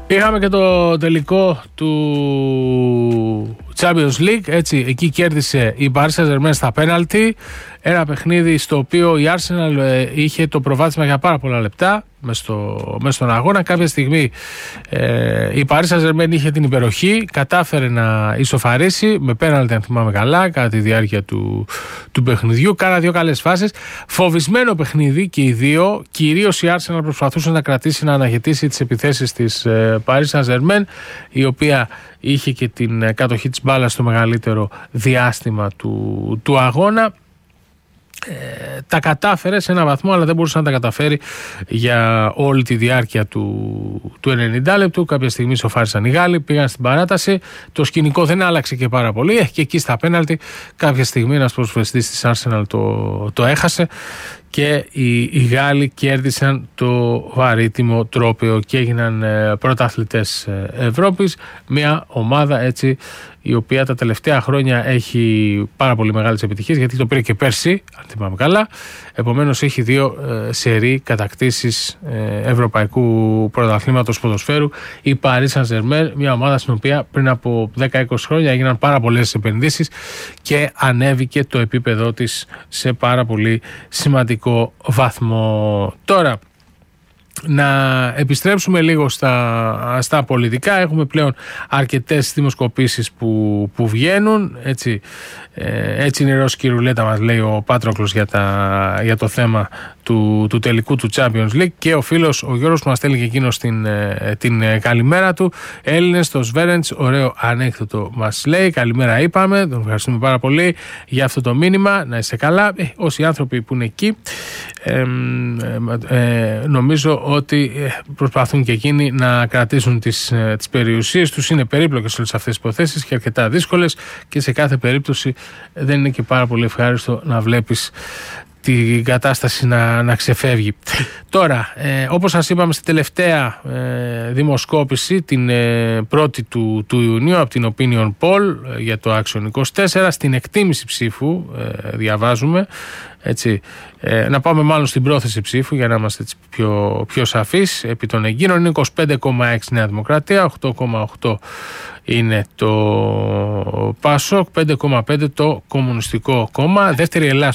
Είχαμε και το τελικό του Champions League, έτσι, εκεί κέρδισε η Paris Saint-Germain στα πέναλτι, ένα παιχνίδι στο οποίο η Arsenal είχε το προβάδισμα για πάρα πολλά λεπτά μες στον αγώνα. Κάποια στιγμή η Paris Saint-Germain είχε την υπεροχή, κατάφερε να ισοφαρίσει με πέναλτι, αν θυμάμαι καλά, κατά τη διάρκεια του παιχνιδιού. Κάνα δύο καλές φάσεις. Φοβισμένο παιχνίδι και οι δύο. Κυρίως η Arsenal προσπαθούσε να κρατήσει, να αναχαιτήσει τις επιθέσεις της Paris Saint-Germain, η οποία είχε και την κατοχή της μπάλας στο μεγαλύτερο διάστημα του αγώνα. Τα κατάφερε σε ένα βαθμό, αλλά δεν μπορούσε να τα καταφέρει για όλη τη διάρκεια του 90 λεπτού. Κάποια στιγμή σοφάρισαν οι Γάλλοι, πήγαν στην παράταση. Το σκηνικό δεν άλλαξε και πάρα πολύ. Και εκεί στα πέναλτι, κάποια στιγμή ένας προσφεστής της Arsenal το έχασε και οι Γάλλοι κέρδισαν το βαρύτιμο τρόπαιο και έγιναν πρωταθλητές Ευρώπης. Μια ομάδα, έτσι, η οποία τα τελευταία χρόνια έχει πάρα πολύ μεγάλες επιτυχίες, γιατί το πήρε και πέρσι, αν θυμάμαι καλά. Επομένως έχει δύο σερί κατακτήσεις ευρωπαϊκού πρωταθλήματος ποδοσφαίρου. Η Paris Saint-Germain, μια ομάδα στην οποία πριν από 10-20 χρόνια έγιναν πάρα πολλές επενδύσεις και ανέβηκε το επίπεδό της σε πάρα πολύ σημαντικό βαθμό. Τώρα, να επιστρέψουμε λίγο στα πολιτικά. Έχουμε πλέον αρκετές δημοσκοπήσεις που βγαίνουν. Έτσι είναι η ρώσικη ρουλέτα, μας λέει ο Πάτροκλος, για το θέμα του τελικού του Champions League. Και ο φίλος ο Γιώργος που μας στέλνει και εκείνος την καλημέρα του. Έλληνες στο Σβέρεντς, ωραίο ανέκδοτο μας λέει. Καλημέρα είπαμε, τον ευχαριστούμε πάρα πολύ για αυτό το μήνυμα. Να είσαι καλά. Όσοι άνθρωποι που είναι εκεί, νομίζω ότι προσπαθούν και εκείνοι να κρατήσουν τις περιουσίες τους. Είναι περίπλοκες όλες αυτές τις υποθέσεις και αρκετά δύσκολες, και σε κάθε περίπτωση δεν είναι και πάρα πολύ ευχάριστο να βλέπεις την κατάσταση να ξεφεύγει. Τώρα, όπως σας είπαμε στη τελευταία δημοσκόπηση, την 1η του Ιουνίου, από την Opinion Poll για το Action 24, στην εκτίμηση ψήφου διαβάζουμε, έτσι, να πάμε μάλλον στην πρόθεση ψήφου για να είμαστε πιο σαφείς επί των εγκύνων. Είναι 25,6 Νέα Δημοκρατία, 8,8 είναι το ΠΑΣΟΚ, 5,5 το Κομμουνιστικό Κόμμα. Δεύτερη Ελλάδα